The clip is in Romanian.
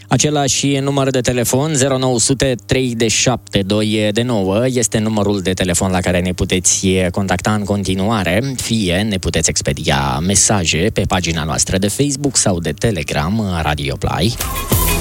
Același număr de telefon, 0900 3729, este numărul de telefon la care ne puteți contacta în continuare, fie ne puteți expedia mesaje pe pagina noastră de Facebook sau de Telegram Radio Play.